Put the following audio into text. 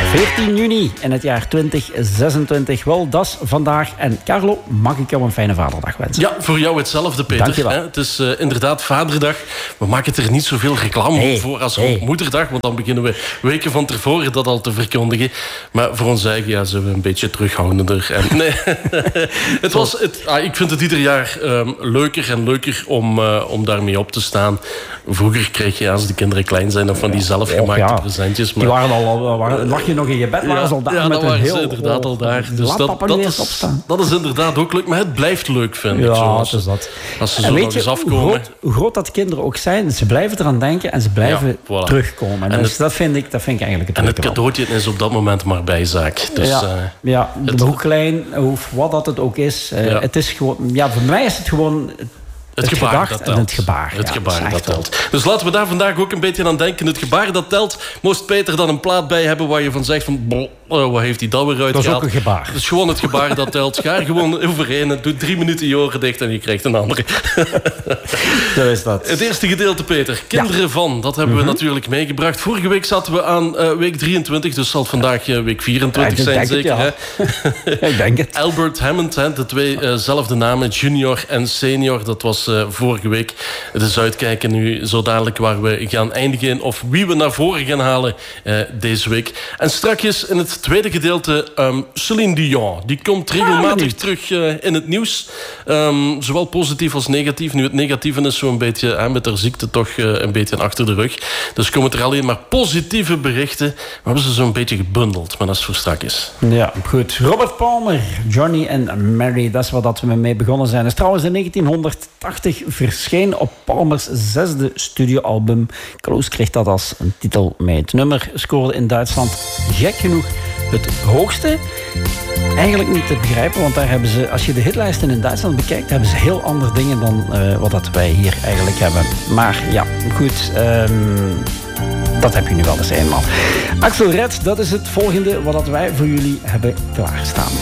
14 juni in het jaar 2026. Wel, dat is vandaag. En Carlo, mag ik jou een fijne vaderdag wensen? Ja, voor jou hetzelfde, Peter. Dankjewel. Het is inderdaad Vaderdag. We maken er niet zoveel reclame voor als Moederdag. Want dan beginnen we weken van tevoren dat al te verkondigen. Maar voor ons eigen zijn we een beetje terughoudender. En, nee, ik vind het ieder jaar leuker en leuker om daarmee op te staan. Vroeger kreeg je, als de kinderen klein zijn, van die zelfgemaakte presentjes. Maar... Die waren al... lag je nog in je bed? Waren ze al daar met dan een waren heel... ze inderdaad al daar. Dus dat is inderdaad ook leuk. Maar het blijft leuk, vind ik. Ja, dat is dat. Als ze zo nog eens afkomen. Hoe groot dat kinderen ook zijn, ze blijven eraan denken en ze blijven terugkomen. En dus dat vind ik eigenlijk het leuke. En het cadeautje is op dat moment maar bijzaak. Dus, hoe klein, wat dat het ook is. Het is gewoon... Ja, voor mij is het gewoon... Het gebaar dat telt. Het gebaar, dat telt. Dus laten we daar vandaag ook een beetje aan denken. Het gebaar dat telt. Moest Peter dan een plaat bij hebben waar je van zegt van... wat heeft hij dat weer uitgehaald? Dat is ook een gebaar. Het is gewoon het gebaar dat telt. Ga er gewoon overheen. Doe 3 minuten je oren dicht en je krijgt een andere. Zo is dat. Het eerste gedeelte, Peter. Kinderen van. Dat hebben we natuurlijk meegebracht. Vorige week zaten we aan week 23. Dus zal het vandaag week 24 zijn, zeker. Ik denk het. Albert Hammond, de tweezelfde namen. Junior en senior. Dat was vorige week. Het is uitkijken nu zo dadelijk waar we gaan eindigen of wie we naar voren gaan halen deze week. En strakjes in het tweede gedeelte Céline Dion. Die komt regelmatig terug in het nieuws. Zowel positief als negatief. Nu het negatieve is zo'n beetje met haar ziekte toch een beetje achter de rug. Dus komen er alleen maar positieve berichten. We hebben ze zo'n beetje gebundeld, maar dat is voor strakjes. Ja, goed. Robert Palmer, Johnny en Mary, dat is wat we mee begonnen zijn. Dat is trouwens in 1980 verscheen op Palmers 6e studioalbum. Close kreeg dat als een titel mee. Het nummer scoorde in Duitsland gek genoeg het hoogste. Eigenlijk niet te begrijpen, want daar hebben ze, als je de hitlijsten in Duitsland bekijkt, hebben ze heel andere dingen dan wat dat wij hier eigenlijk hebben. Maar ja, goed. Dat heb je nu wel eens eenmaal. Axel Red, dat is het volgende wat wij voor jullie hebben klaarstaan.